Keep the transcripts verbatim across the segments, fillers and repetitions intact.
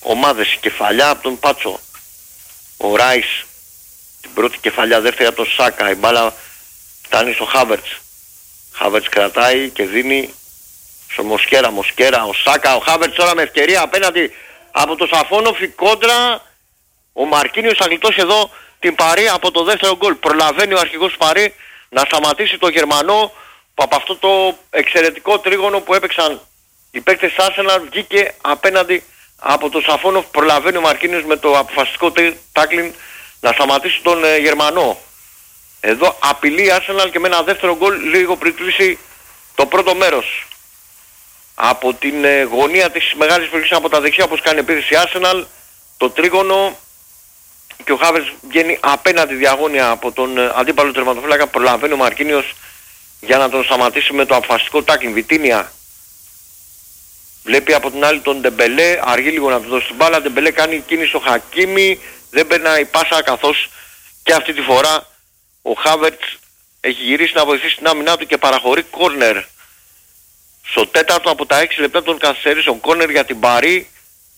ομάδες. Η κεφαλιά από τον Πάτσο. Ο Ράις την πρώτη κεφαλιά, δεύτερη από τον Σάκα. Η μπάλα φτάνει στο Χάβερτς. Χάβερτς κρατάει και δίνει στο Μοσκέρα. Μοσκέρα, ο Σάκα, ο Χάβερτς τώρα με ευκαιρία απέναντι από το Σαφόνοφ. Η κόντρα. Ο Μαρκίνιος θα γλιτώσει εδώ την Παρί από το δεύτερο γκολ. Προλαβαίνει ο αρχηγός του Παρί να σταματήσει το Γερμανό που από αυτό το εξαιρετικό τρίγωνο που έπαιξαν οι παίκτες της Arsenal βγήκε απέναντι από το Σαφόνοφ. Προλαβαίνει ο Μαρκίνιος με το αποφασιστικό τάκλιν να σταματήσει τον ε, Γερμανό. Εδώ απειλεί η Arsenal και με ένα δεύτερο γκολ λίγο πριν κλείσει το πρώτο μέρος. Από την ε, γωνία της μεγάλης περιοχής από τα δεξιά όπως κάνει επίθεση η Arsenal, το τρίγωνο και ο Χάβερτς βγαίνει απέναντι διαγώνια από τον ε, αντίπαλο τερματοφύλακα. Προλαβαίνει ο Μαρκίνιος για να τον σταματήσει με το αποφασιστικό τάκλιν. Βιτίνια βλέπει από την άλλη τον Ντεμπελέ, αργεί λίγο να του δώσει την μπάλα. Ντεμπελέ κάνει κίνηση στο Χακίμι, δεν περνάει η πάσα, καθώς και αυτή τη φορά ο Χάβερτς έχει γυρίσει να βοηθήσει την άμυνά του και παραχωρεί κόρνερ. Στο τέταρτο από τα έξι λεπτά των καθυστερήσεων, κόρνερ για την Παρί.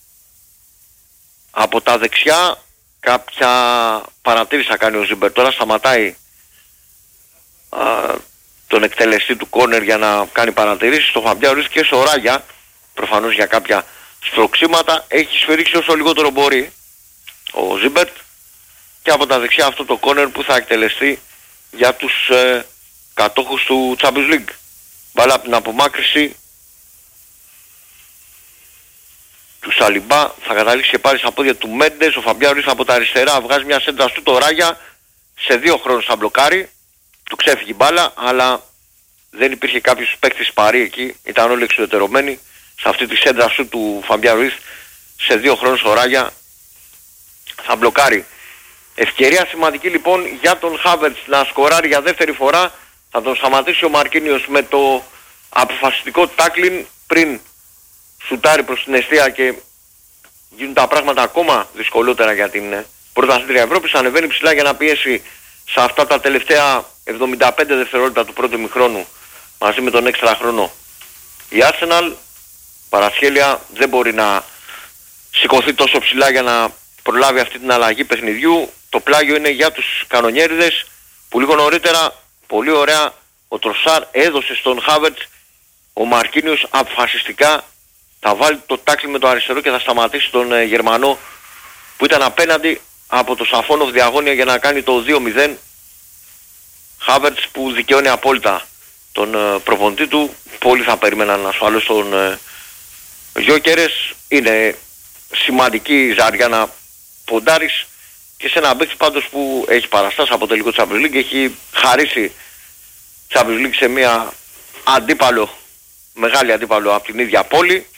Από τα δεξιά κάποια παρατήρηση θα κάνει ο Ζίμπερ. Τώρα σταματάει α, τον εκτελεστή του κόρνερ για να κάνει παρατηρήσεις στο Φαμπιά Ρουίς και στο Ράγια, προφανώς για κάποια στροξίματα. Έχει σφυρίξει όσο λιγότερο μπορεί ο Ζίμπερτ και από τα δεξιά αυτό το κόρνερ που θα εκτελεστεί για τους ε, κατόχους του Champions League. Μπάλα από την απομάκρυση του Σαλιμπά θα καταλήξει και πάλι στα πόδια του Μέντες. Ο Φαμπιά Ρουίς από τα αριστερά βγάζει μια σέντρα στο το Ράγια, σε δύο χρόνους θα μπλοκάρει, του ξέφυγε η μπάλα, αλλά δεν υπήρχε κάποιος παίκτης Παρί εκεί, ήταν όλοι εξουδετερωμένοι. Σε αυτή τη σέντρα σου του Φαμπιά Ρουίς, σε δύο χρόνους ο Ράγια θα μπλοκάρει. Ευκαιρία σημαντική λοιπόν για τον Χάβερτς να σκοράρει για δεύτερη φορά. Θα τον σταματήσει ο Μαρκίνιος με το αποφασιστικό τάκλιν πριν σουτάρει προς την εστία και γίνουν τα πράγματα ακόμα δυσκολότερα για την πρωταθλήτρια Ευρώπης. Ανεβαίνει ψηλά για να πιέσει σε αυτά τα τελευταία εβδομήντα πέντε δευτερόλεπτα του πρώτου ημιχρόνου μαζί με τον έξτρα χρόνο. Η Arsenal παρασχέλια δεν μπορεί να σηκωθεί τόσο ψηλά για να προλάβει αυτή την αλλαγή παιχνιδιού. Το πλάγιο είναι για τους κανονιέριδες που λίγο νωρίτερα, πολύ ωραία, ο Τροσάρ έδωσε στον Χάβερτς. Ο Μαρκίνιος αποφασιστικά θα βάλει το τάκλι με το αριστερό και θα σταματήσει τον ε, Γερμανό που ήταν απέναντι από το Σαφόνοφ διαγώνια για να κάνει το δύο μηδέν. Χάβερτς που δικαιώνει απόλυτα τον ε, προπονητή του. Πολλοί θα περίμεναν ασφαλώς τον ε, Γιόκερες. Είναι σημαντική ζάρια να ποντάρεις και σε ένα παίκτη πάντως που έχει παραστάσει από τελικό Champions League, έχει χαρίσει Champions League σε μια αντίπαλο, μεγάλη αντίπαλο από την ίδια πόλη,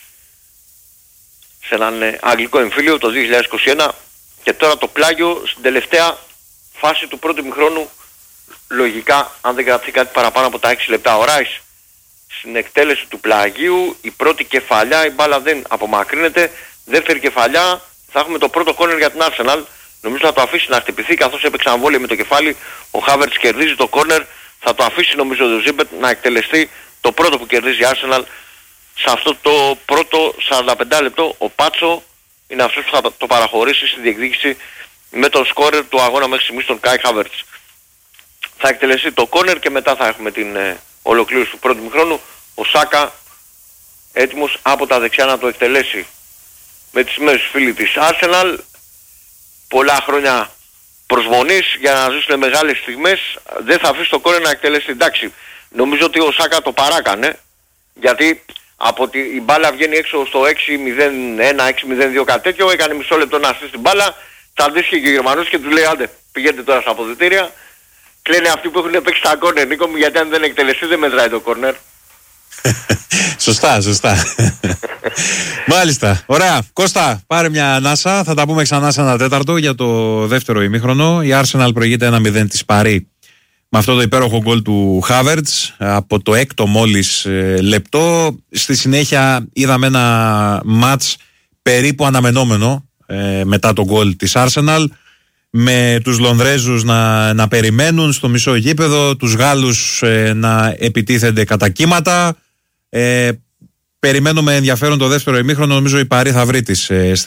σε έναν ε, αγγλικό εμφύλιο το δύο χιλιάδες είκοσι ένα, και τώρα το πλάγιο στην τελευταία φάση του πρώτου ημιχρόνου, λογικά αν δεν κρατήσει κάτι παραπάνω από τα έξι λεπτά. Ο Ράις στην εκτέλεση του πλαγίου, η πρώτη κεφαλιά, η μπάλα δεν απομακρύνεται, δεύτερη κεφαλιά, θα έχουμε το πρώτο κόρνερ για την Arsenal. Νομίζω θα το αφήσει να χτυπηθεί, καθώς έπαιξε αμβόλια με το κεφάλι. Ο Χάβερτς κερδίζει το κόρνερ, θα το αφήσει νομίζω ο Ζίμπερτ να εκτελεστεί το πρώτο που κερδίζει η Arsenal σε αυτό το πρώτο σαράντα πέντε λεπτό. Ο Πάτσο είναι αυτός που θα το παραχωρήσει στη διεκδίκηση με τον σκόρερ του αγώνα μέχρι στιγμής, τον Κάι Χάβερτς. Θα εκτελεστεί το κόρνερ και μετά θα έχουμε την ε, ολοκλήρωση του πρώτου μηχρόνου. Ο Σάκα έτοιμος από τα δεξιά να το εκτελέσει με τις μέσους φίλοι της Arsenal. Πολλά χρόνια προσμονής για να ζήσουν μεγάλες στιγμές. Δεν θα αφήσει το κόρνερ να εκτελέσει. Εντάξει, νομίζω ότι ο Σάκα το παράκανε, γιατί από τη, η μπάλα βγαίνει έξω στο έξι μηδέν ένα, έξι μηδέν δύο κάτι τέτοιο, έκανε μισό λεπτό να στήσει την μπάλα, θα αντίστοιχε και ο Γερμανός και του λέει άντε πηγαίνετε τώρα στα αποδυτήρια. Κλαίνε αυτοί που έχουν παίξει τα κόρνερ, Νίκο μου, γιατί αν δεν εκτελεστεί δεν μετράει το κόρνερ. Σωστά, σωστά. Μάλιστα. Ωραία. Κώστα, πάρε μια ανάσα. Θα τα πούμε ξανά σε ένα τέταρτο για το δεύτερο ημίχρονο. Η Arsenal προηγείται ένα μηδέν της Παρί με αυτό το υπέροχο γκολ του Χάβερτς από το έκτο μόλις ε, λεπτό. Στη συνέχεια είδαμε ένα μάτς περίπου αναμενόμενο ε, μετά το γκολ της Arsenal, με τους Λονδρέζους να, να περιμένουν στο μισό γήπεδο, τους Γάλλους ε, να επιτίθενται κατά κύματα. Ε, περιμένουμε ενδιαφέρον το δεύτερο ημίχρονο. Νομίζω η Παρί θα βρει τις ε,